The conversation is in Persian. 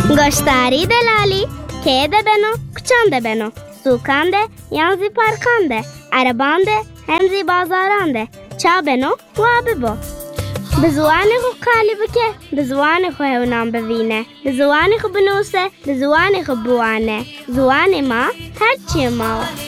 گشتاری دلالی که ده بنو کچان ده بنو سوکان ده یانزی پارکان ده عربان ده همزی بازاران ده چا بنو و ببو به زوان خو قالی بکه به زوان خو هونام ببینه به زوان خو بنوسه به زوان خو بوانه زوان ما هرچی ما